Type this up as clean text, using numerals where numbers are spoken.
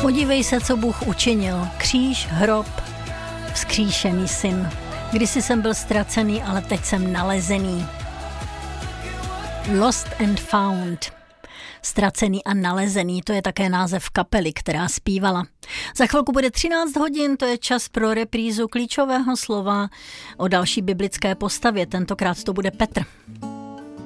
Podívej se, co Bůh učinil. Kříž, hrob, vzkříšený syn. Kdysi jsem byl ztracený, ale teď jsem nalezený. Lost and found. Ztracený a nalezený, to je také název kapely, která zpívala. Za chvilku bude 13 hodin, to je čas pro reprízu klíčového slova o další biblické postavě, tentokrát to bude Petr.